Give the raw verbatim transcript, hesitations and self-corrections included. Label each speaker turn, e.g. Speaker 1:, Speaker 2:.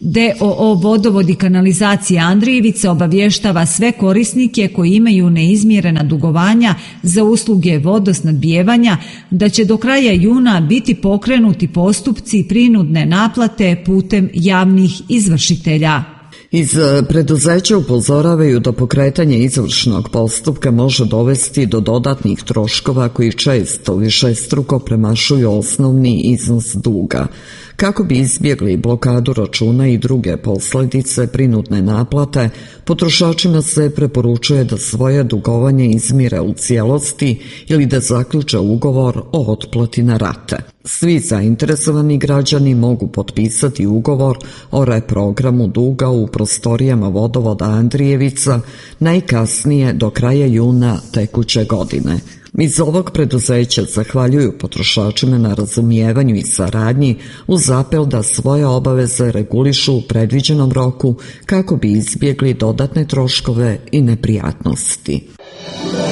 Speaker 1: D O O Vodovod i kanalizacija Andrijevica obavještava sve korisnike koji imaju neizmirena dugovanja za usluge vodosnadbijevanja da će do kraja juna biti pokrenuti postupci prinudne naplate putem javnih izvršitelja.
Speaker 2: Iz preduzeća upozoravaju da pokretanje izvršnog postupka može dovesti do dodatnih troškova koji često višestruko premašuju osnovni iznos duga. Kako bi izbjegli blokadu računa i druge posljedice prinudne naplate, potrošačima se preporučuje da svoje dugovanje izmire u cijelosti ili da zaključe ugovor o otplati na rate. Svi zainteresovani građani mogu potpisati ugovor o reprogramu duga u prostorijama Vodovoda Andrijevica najkasnije do kraja juna tekuće godine. Iz ovog preduzeća zahvaljuju potrošačima na razumijevanju i saradnji uz apel da svoje obaveze regulišu u predviđenom roku kako bi izbjegli dodatne troškove i neprijatnosti.